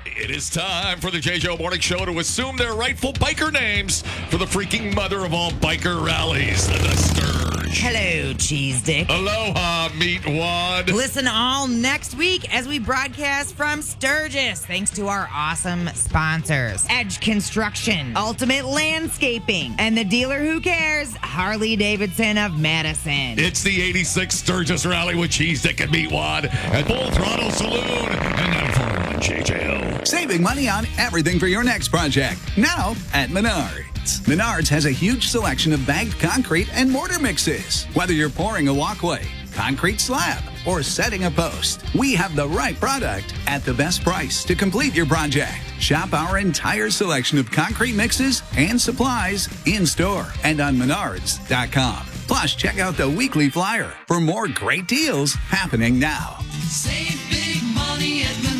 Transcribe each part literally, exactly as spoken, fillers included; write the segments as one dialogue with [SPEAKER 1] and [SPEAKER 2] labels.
[SPEAKER 1] It is time for the J J O Morning Show to assume their rightful biker names for the freaking mother of all biker rallies, the Sturge.
[SPEAKER 2] Hello, Cheese Dick.
[SPEAKER 1] Aloha, Meat Wad.
[SPEAKER 2] Listen all next week as we broadcast from Sturgis, thanks to our awesome sponsors. Edge Construction, Ultimate Landscaping, and the dealer who cares, Harley Davidson of Madison.
[SPEAKER 1] It's the eighty-six Sturgis Rally with Cheese Dick and Meat Wad at Bull Throttle Saloon and nine four one J J O.
[SPEAKER 3] Saving money on everything for your next project. Now at Menards. Menards has a huge selection of bagged concrete and mortar mixes. Whether you're pouring a walkway, concrete slab, or setting a post, we have the right product at the best price to complete your project. Shop our entire selection of concrete mixes and supplies in-store and on menards dot com. Plus, check out the weekly flyer for more great deals happening now.
[SPEAKER 4] Save big money at Menards.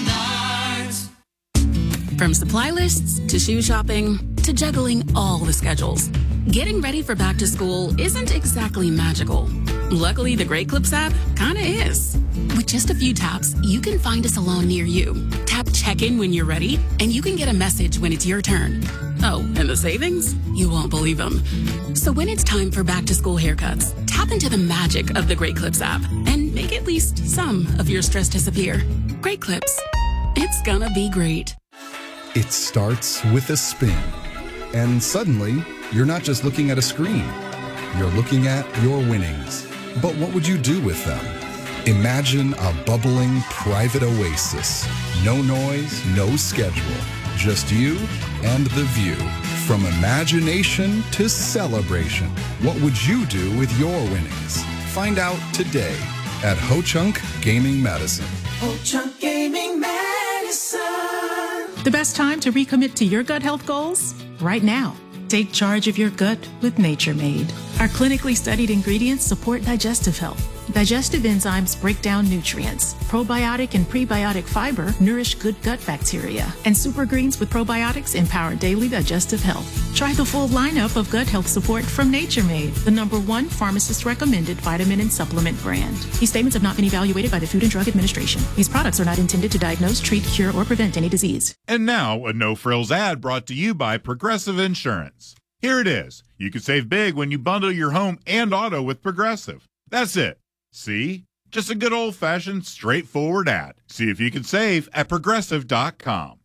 [SPEAKER 5] From supply lists to shoe shopping to juggling all the schedules, getting ready for back to school isn't exactly magical. Luckily, the Great Clips app kinda is. With just a few taps, you can find a salon near you. Tap check-in when you're ready, and you can get a message when it's your turn. Oh, and the savings? You won't believe them. So when it's time for back-to-school haircuts, tap into the magic of the Great Clips app and make at least some of your stress disappear. Great Clips. It's gonna be great.
[SPEAKER 6] It starts with a spin. And suddenly, you're not just looking at a screen. You're looking at your winnings. But what would you do with them? Imagine a bubbling private oasis. No noise, no schedule. Just you and the view. From imagination to celebration. What would you do with your winnings? Find out today at Ho Chunk Gaming Madison.
[SPEAKER 4] Ho Chunk Gaming Madison.
[SPEAKER 7] The best time to recommit to your gut health goals? Right now. Take charge of your gut with Nature Made. Our clinically studied ingredients support digestive health. Digestive enzymes break down nutrients. Probiotic and prebiotic fiber nourish good gut bacteria. And super greens with probiotics empower daily digestive health. Try the full lineup of gut health support from Nature Made, the number one pharmacist-recommended vitamin and supplement brand. These statements have not been evaluated by the Food and Drug Administration. These products are not intended to diagnose, treat, cure, or prevent any disease.
[SPEAKER 8] And now, a no-frills ad brought to you by Progressive Insurance. Here it is. You can save big when you bundle your home and auto with Progressive. That's it. See? Just a good old-fashioned, straightforward ad. See if you can save at progressive dot com.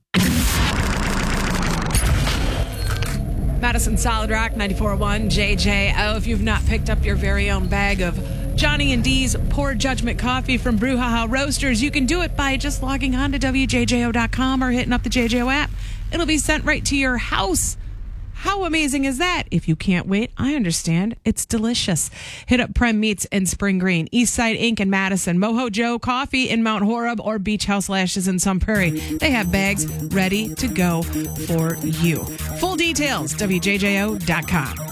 [SPEAKER 9] Madison Solid Rock, ninety-four point one J J O. If you've not picked up your very own bag of Johnny and D's Poor Judgment Coffee from Brouhaha Roasters, you can do it by just logging on to W J J O dot com or hitting up the J J O app. It'll be sent right to your house. How amazing is that? If you can't wait, I understand. It's delicious. Hit up Prem Meats in Spring Green, Eastside Incorporated in Madison, Mojo Joe Coffee in Mount Horeb, or Beach House Lashes in Sun Prairie. They have bags ready to go for you. Full details, W J J O dot com.